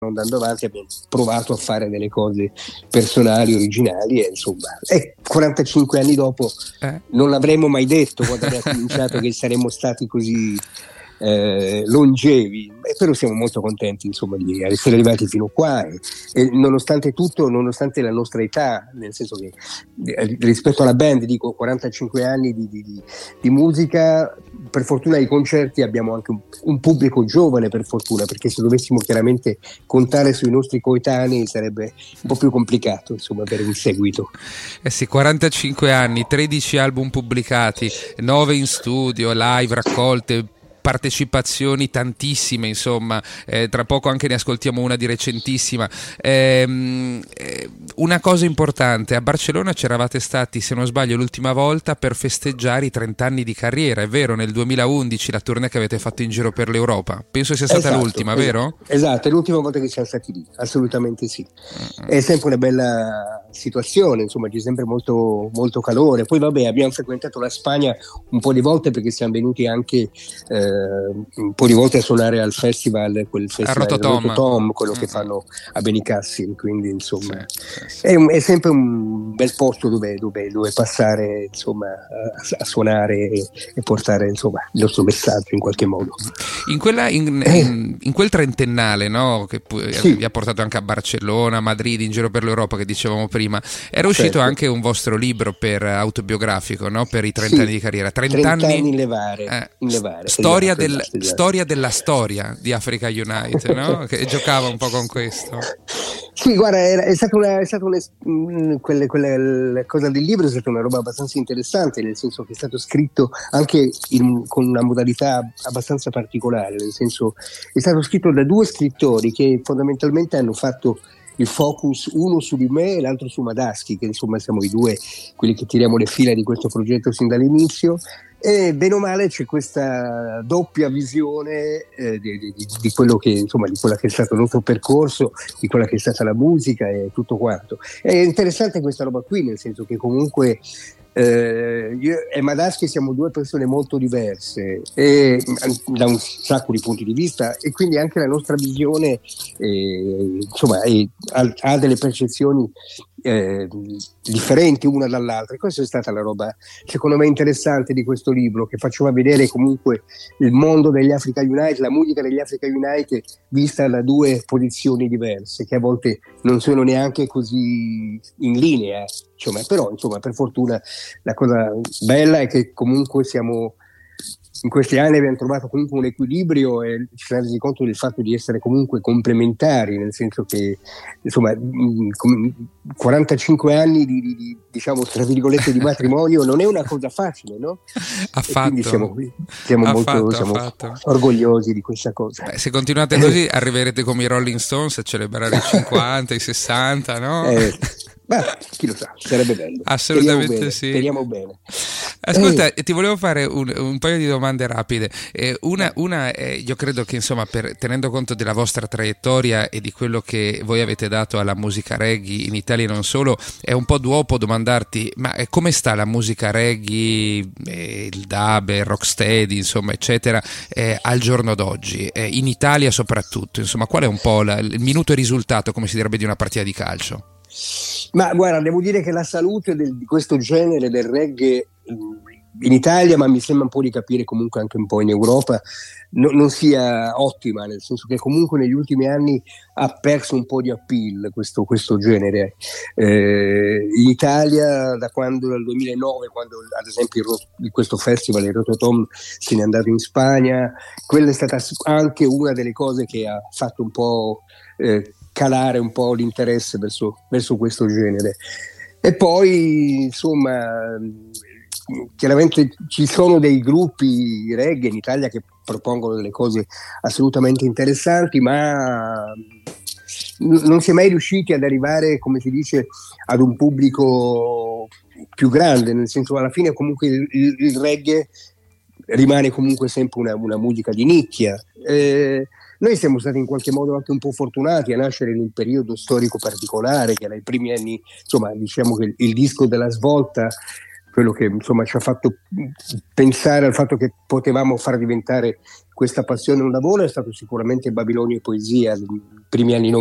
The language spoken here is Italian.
andando avanti abbiamo provato a fare delle cose personali, originali, e insomma, 45 anni dopo non l'avremmo mai detto quando abbiamo cominciato che saremmo stati così longevi, però siamo molto contenti insomma di essere arrivati fino qua e nonostante tutto, nonostante la nostra età, nel senso che rispetto alla band dico 45 anni di musica, per fortuna ai concerti abbiamo anche un pubblico giovane, per fortuna, perché se dovessimo chiaramente contare sui nostri coetanei sarebbe un po' più complicato insomma per un seguito. Sì, 45 anni, 13 album pubblicati, 9 in studio, live, raccolte, partecipazioni tantissime, insomma, tra poco anche ne ascoltiamo una di recentissima. Una cosa importante, a Barcellona c'eravate stati, se non sbaglio, l'ultima volta per festeggiare i 30 anni di carriera, è vero? Nel 2011, la tournée che avete fatto in giro per l'Europa, penso sia stata l'ultima, vero? Esatto, è l'ultima volta che siamo stati lì, assolutamente sì. È sempre una bella situazione, insomma, c'è sempre molto, molto calore. Poi vabbè, abbiamo frequentato la Spagna un po' di volte perché siamo venuti anche un po' di volte a suonare al festival, quel festival Rototom, quello che fanno a Benicassim, quindi insomma sì. È sempre un bel posto dove passare insomma a suonare e portare insomma il nostro messaggio in qualche modo. In quel trentennale, no, che vi ha portato anche a Barcellona, Madrid, in giro per l'Europa, che dicevamo prima, era uscito anche un vostro libro autobiografico, no, per i 30 anni di carriera. 30 anni in levare. Storia della storia di Africa Unite, no? Che giocava un po' con questo. Sì, guarda, è stata quella cosa del libro è stata una roba abbastanza interessante, nel senso che è stato scritto anche con una modalità abbastanza particolare, nel senso è stato scritto da due scrittori che fondamentalmente hanno fatto il focus, uno su di me e l'altro su Madaschi, che insomma siamo i due quelli che tiriamo le fila di questo progetto sin dall'inizio. E bene o male c'è questa doppia visione di quello che insomma di quella che è stato il nostro percorso, di quella che è stata la musica e tutto quanto. È interessante questa roba qui, nel senso che comunque io e Madaschi siamo due persone molto diverse da un sacco di punti di vista, e quindi anche la nostra visione insomma ha delle percezioni differenti una dall'altra, e questa è stata la roba secondo me interessante di questo libro, che faceva vedere comunque il mondo degli Africa Unite, la musica degli Africa Unite vista da due posizioni diverse che a volte non sono neanche così in linea, però insomma per fortuna la cosa bella è che comunque in questi anni abbiamo trovato comunque un equilibrio e ci siamo resi conto del fatto di essere comunque complementari, nel senso che insomma 45 anni di diciamo tra virgolette di matrimonio non è una cosa facile, no? Quindi siamo molto orgogliosi di questa cosa. Se continuate così arriverete come i Rolling Stones a celebrare i 50, i 60, no? Chi lo sa, sarebbe bello. Assolutamente sì. Speriamo bene. Ascolta, ti volevo fare un paio di domande rapide. Una io credo che insomma, tenendo conto della vostra traiettoria e di quello che voi avete dato alla musica reggae in Italia e non solo, è un po' duopo domandarti, ma come sta la musica reggae, il dub, il rocksteady, insomma, eccetera, al giorno d'oggi, in Italia soprattutto, insomma, qual è un po' il minuto e risultato, come si direbbe, di una partita di calcio? Ma guarda, devo dire che la salute di questo genere del reggae in Italia, ma mi sembra un po' di capire comunque anche un po' in Europa, non sia ottima, nel senso che comunque negli ultimi anni ha perso un po' di appeal questo genere. In Italia dal 2009, quando ad esempio questo festival, il Rototom, se n'è andato in Spagna, quella è stata anche una delle cose che ha fatto un po' calare un po' l'interesse verso questo genere. E poi insomma chiaramente ci sono dei gruppi reggae in Italia che propongono delle cose assolutamente interessanti, ma non si è mai riusciti ad arrivare, come si dice, ad un pubblico più grande, nel senso alla fine comunque il reggae rimane comunque sempre una musica di nicchia. Noi siamo stati in qualche modo anche un po' fortunati a nascere in un periodo storico particolare, che era i primi anni, insomma, diciamo che il disco della svolta quello che insomma ci ha fatto pensare al fatto che potevamo far diventare questa passione un lavoro è stato sicuramente Babilonia e Poesia, nei primi anni